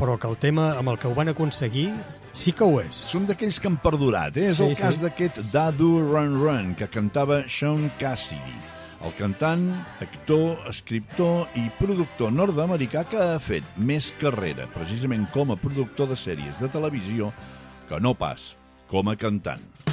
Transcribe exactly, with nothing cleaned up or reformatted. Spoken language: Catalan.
però que el tema amb el que ho van aconseguir sí que ho és. Són d'aquells que han perdurat, eh? És Sí, el cas sí. d'aquest Dadu Run Run, que cantava Sean Cassidy, el cantant, actor, escriptor i productor nord-americà que ha fet més carrera, precisament com a productor de sèries de televisió, que no pas com a cantant.